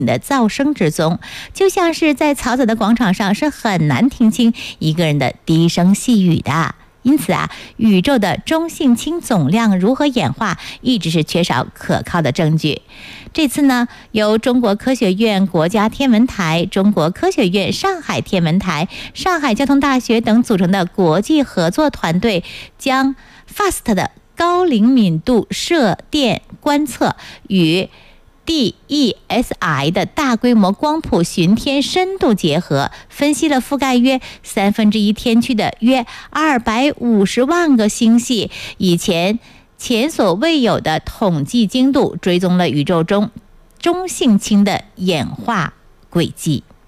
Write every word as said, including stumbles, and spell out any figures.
的噪声之中，就像是在嘈杂的广场上是很难听清一个人的低声细语的。因此啊，宇宙的中性氢总量如何演化，一直是缺少可靠的证据。这次呢，由中国科学院国家天文台、中国科学院上海天文台、上海交通大学等组成的国际合作团队，将 F A S T 的高灵敏度射电观测与D E S I 的大规模光谱巡天深度结合，分析了覆盖约三分之一天区的约二百五十万个星系，以前前所未有的统计精度，追踪了宇宙中中性氢的演化轨迹。